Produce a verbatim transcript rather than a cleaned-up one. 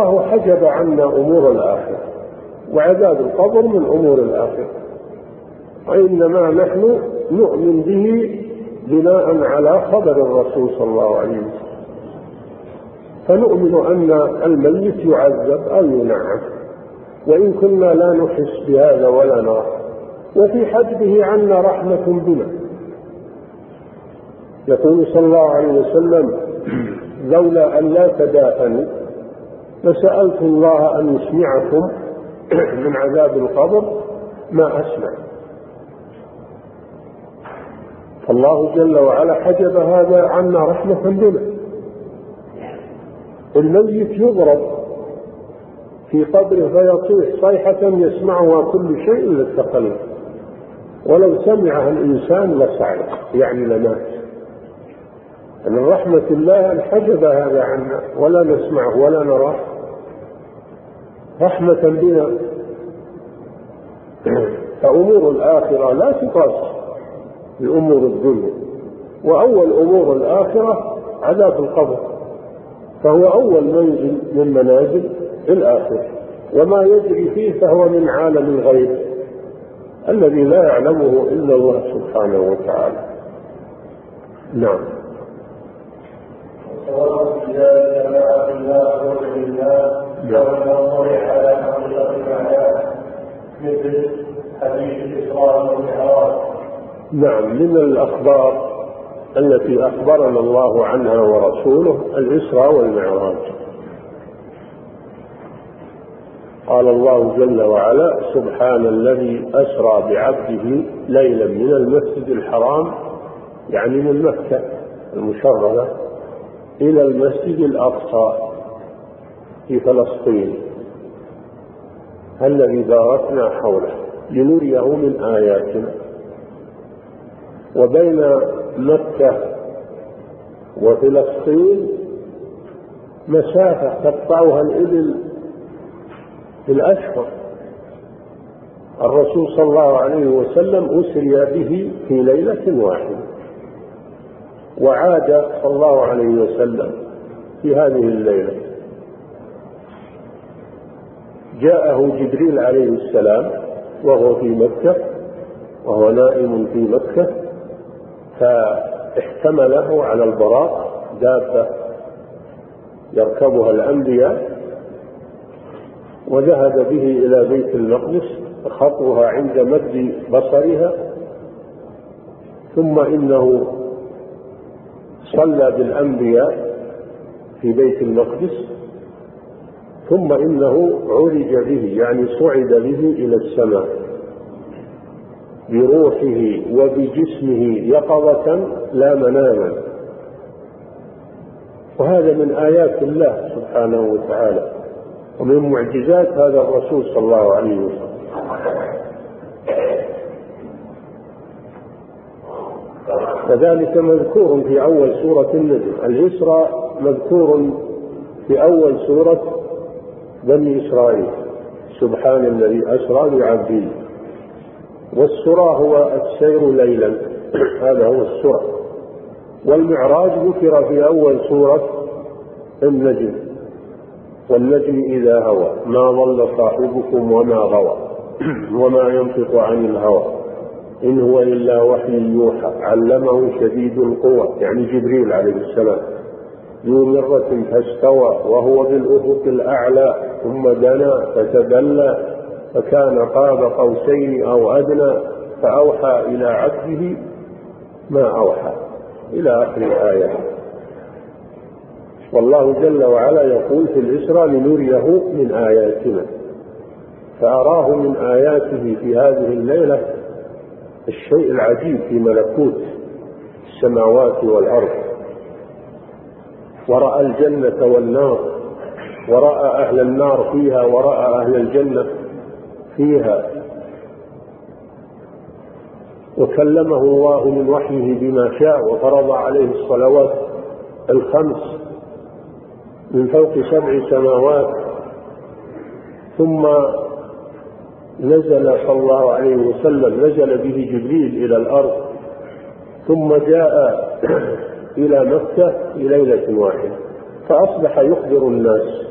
الله حجب عنا أمور الآخرة، وعذاب القبر من أمور الآخرة، وإنما نحن نؤمن به بناء على خبر الرسول صلى الله عليه وسلم، فنؤمن أن الميت يعذب أو ينعم، وإن كنا لا نحس بهذا ولا نرى. وفي حجبه عنا رحمة بنا. يقول صلى الله عليه وسلم: لولا أن لا تدافنوا لسألت الله أن يسمعكم من عذاب القبر ما أسمع. فالله جل وعلا حجب هذا عنا رحمة بنا. الميت يضرب في قبره فيصيح صيحة يسمعها كل شيء إلا التقلب، ولو سمعها الإنسان لصعق، يعني لمات. من رحمة الله أن حجب هذا عنا ولا نسمعه ولا نراه، رحمة بنا. فأمور الآخرة لا تقاس بأمور الدنيا، وأول أمور الآخرة عذاب القبر، فهو أول منزل من منازل الآخرة، وما يجري فيه فهو من عالم الغيب الذي لا يعلمه إلا الله سبحانه وتعالى. نعم. وصواب في ذلك مع الله وجه الله والنظر على حقيقة المعنى مثل حديث الإسراء والمعراج. نعم، من الأخبار التي أخبرنا الله عنها ورسوله الإسراء والمعراج. قال الله جل وعلا: سبحان الذي أسرى بعبده ليلا من المسجد الحرام، يعني من مكة المشرفة، إلى المسجد الأقصى في فلسطين الذي باركنا حوله لنريه من آياتنا. وبين مكة وفلسطين مسافة تقطعها الإبل في الأشهر. الرسول صلى الله عليه وسلم أسري به في ليلة واحدة، وعاد صلى الله عليه وسلم في هذه الليلة. جاءه جبريل عليه السلام وهو في مكة، وهو نائم في مكة، فاحتمله على البراق، دابة يركبها الأنبياء، وذهب به إلى بيت المقدس، خطوها عند مد بصرها، ثم إنه صلى بالأنبياء في بيت المقدس، ثم إنه عرج به، يعني صعد به إلى السماء بروحه وبجسمه يقظة لا مناما. وهذا من آيات الله سبحانه وتعالى، ومن معجزات هذا الرسول صلى الله عليه وسلم. كذلك مذكور في أول سورة النجم. الإسراء مذكور في أول سورة بني إسرائيل: سبحان الذي أسرى بعبده. والسرى هو السير ليلا، هذا هو السرى. والمعراج ذكر في أول سورة النجم: والنجم إذا هوى ما ضل صاحبكم وما غوى وما ينطق عن الهوى إن هو إلا وحي يوحى علمه شديد القوى، يعني جبريل عليه السلام، ذو مرة فاستوى وهو بالأفق الأعلى ثم دنا فتدلى فكان قاب قوسين أو أدنى فأوحى إلى عبده ما أوحى، إلى آخر الآية. والله جل وعلا يقول في الإسراء: لنريه من آياتنا. فأراه من آياته في هذه الليلة الشيء العجيب في ملكوت السماوات والأرض، ورأى الجنة والنار، ورأى أهل النار فيها ورأى أهل الجنة فيها، وكلمه الله من وحيه بما شاء، وفرض عليه الصلوات الخمس من فوق سبع سماوات. ثم نزل صلى الله عليه وسلم، نزل به جبريل إلى الأرض، ثم جاء إلى مكة في ليلة واحدة، فأصبح يخبر الناس